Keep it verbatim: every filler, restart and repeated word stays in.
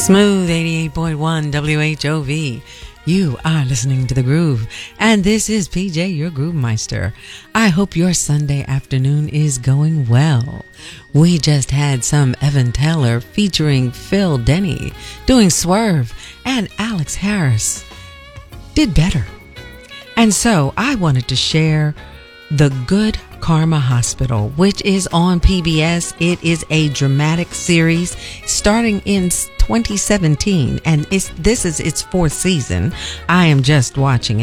Smooth eighty-eight point one W H O V. You are listening to The Groove, and this is P J, your Groove Meister. I hope your Sunday afternoon is going well. We just had some Evan Taylor featuring Phil Denny doing Swerve, and Alex Harris did better. And so I wanted to share The Good Karma Hospital, which is on P B S. It is a dramatic series starting in twenty seventeen, and it's, this is its fourth season. I am just watching it.